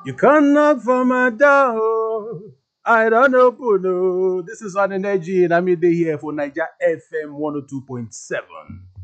You can knock for my door. I don't open. No. This is on energy, and I'm here for Niger FM 102.7.